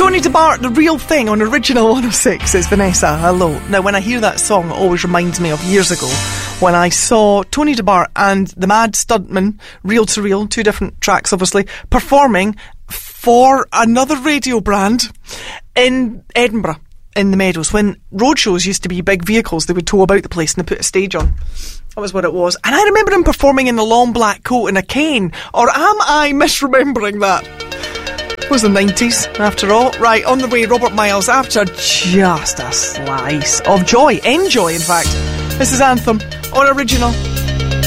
Tony DeBart, The Real Thing on Original 106. It's Vanessa, hello. Now, when I hear that song, it always reminds me of years ago when I saw Tony DeBart and the Mad Stuntman, Reel to Reel, 2 different tracks obviously, performing for another radio brand in Edinburgh, in the Meadows, when roadshows used to be big vehicles. They would tow about the place and they put a stage on. That was what it was. And I remember him performing in a long black coat and a cane. Or am I misremembering that? It was the 90s, after all. Right, on the way, Robert Miles, after just a slice of joy. Enjoy, in fact. This is Anthem on Original.